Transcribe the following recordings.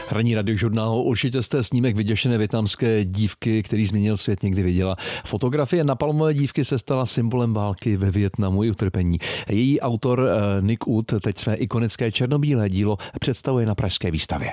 Ranní radiožurnálu, určitě jste snímek vyděšené vietnamské dívky, který změnil svět, někdy viděla. Fotografie napalmové dívky se stala symbolem války ve Vietnamu i utrpení. Její autor Nick Ut teď své ikonické černobílé dílo představuje na pražské výstavě.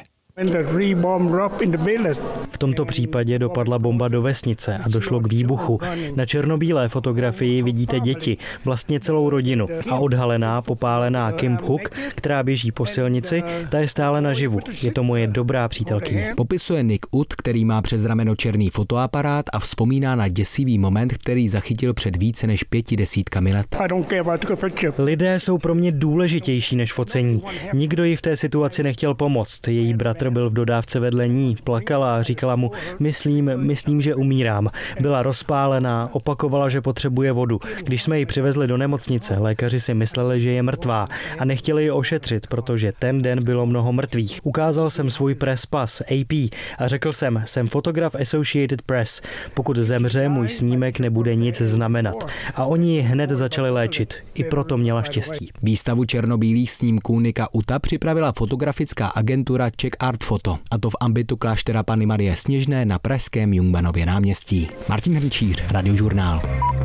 V tomto případě dopadla bomba do vesnice a došlo k výbuchu. Na černobílé fotografii vidíte děti, vlastně celou rodinu. A odhalená, popálená Kim Hook, která běží po silnici, ta je stále naživu. Je to moje dobrá přítelkyně. Popisuje Nick Ut, který má přes rameno černý fotoaparát a vzpomíná na děsivý moment, který zachytil před více než 50 let. Lidé jsou pro mě důležitější než focení. Nikdo jí v té situaci nechtěl pomoct. Její bratr byl v dodávce vedle ní, plakala a říkala mu, myslím, že umírám. Byla rozpálená, opakovala, že potřebuje vodu. Když jsme ji přivezli do nemocnice, lékaři si mysleli, že je mrtvá a nechtěli ji ošetřit, protože ten den bylo mnoho mrtvých. Ukázal jsem svůj press pass AP a řekl jsem fotograf Associated Press. Pokud zemře, můj snímek nebude nic znamenat. A oni ji hned začali léčit. I proto měla štěstí. Výstavu černobílých snímků Nicka Uta připravila fotografická agentura Czech Art Foto, a to v ambitu kláštera Panny Marie Sněžné na pražském Jungmannově náměstí. Martin Hrnčíř, Radiožurnál.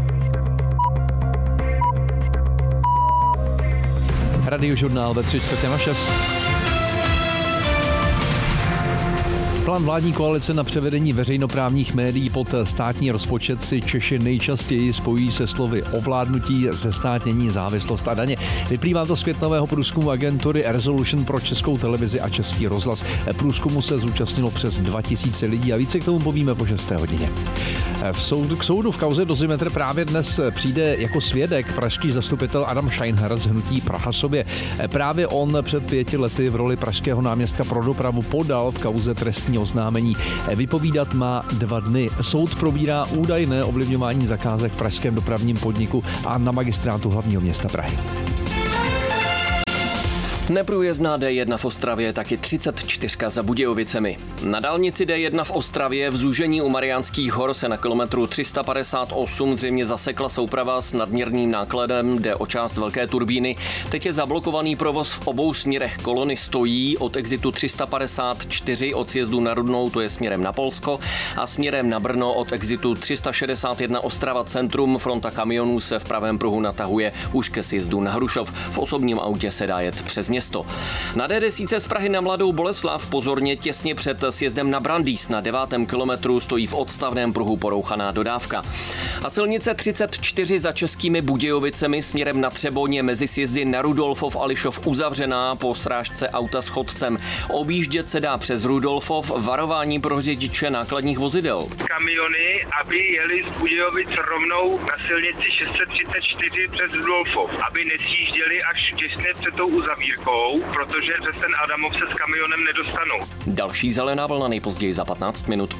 Radiožurnál ve 3:45. Plán vládní koalice na převedení veřejnoprávních médií pod státní rozpočet si Češi nejčastěji spojí se slovy ovládnutí, zestátnění, závislost a daně. Vyplývá to z květnového průzkumu agentury Resolution pro Českou televizi a Český rozhlas. Průzkumu se zúčastnilo přes 2000 lidí a více k tomu povíme po 6. hodině. K soudu v kauze Dozimetr právě dnes přijde jako svědek pražský zastupitel Adam Scheinher z hnutí Praha sobě. Právě on před 5 lety v roli pražského náměstka pro dopravu podal v kauze trestní oznámení. Vypovídat má 2 dny. Soud probírá údajné ovlivňování zakázek v pražském dopravním podniku a na magistrátu hlavního města Prahy. Neprůjezdná D1 v Ostravě, taky 34 za Budějovicemi. Na dálnici D1 v Ostravě v zúžení u Mariánských hor se na kilometru 358 zřejmě zasekla souprava s nadměrným nákladem, jde o část velké turbíny. Teď je zablokovaný provoz v obou směrech, kolony stojí od exitu 354 od sjezdu na Rudnou, to je směrem na Polsko, a směrem na Brno od exitu 361 Ostrava centrum. Fronta kamionů se v pravém pruhu natahuje už ke sjezdu na Hrušov. V osobním autě se dá jet přes město. Na D10 z Prahy na Mladou Boleslav pozorně těsně před sjezdem na Brandýs na 9. kilometru stojí v odstavném pruhu porouchaná dodávka. A silnice 34 za Českými Budějovicemi směrem na Třeboň mezi sjezdy na Rudolfov a Lišov uzavřená po srážce auta s chodcem. Objíždět se dá přes Rudolfov, varování pro řidiče nákladních vozidel. Kamiony, aby jeli z Budějovic rovnou na silnici 634 přes Rudolfov, aby nesjížděli až těsně před tou uzavírkou, protože přes ten Adamov se s kamionem nedostanou. Další zelená vlna nejpozději za 15 minut.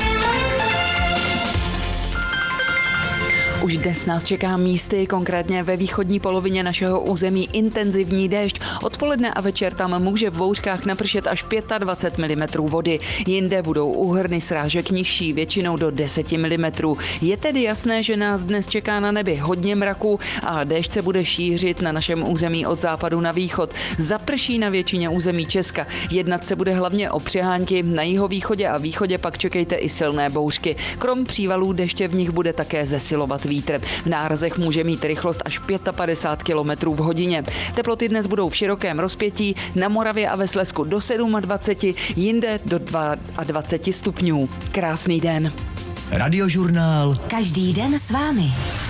Už dnes nás čeká místy, konkrétně ve východní polovině našeho území intenzivní déšť. Odpoledne a večer tam může v bouřkách napršet až 25 mm vody. Jinde budou úhrny srážek nižší, většinou do 10 mm. Je tedy jasné, že nás dnes čeká na nebi hodně mraků a déšť se bude šířit na našem území od západu na východ. Zaprší na většině území Česka. Jednat se bude hlavně o přehánky, na jihovýchodě a východě pak čekejte i silné bouřky. Krom přívalů deště v nich bude také zesilovat vítr. V nárazech může mít rychlost až 55 km v hodině. Teploty dnes budou v širokém rozpětí, na Moravě a ve Slezsku do 27, jinde do 22 stupňů. Krásný den. Radiožurnál. Každý den s vámi.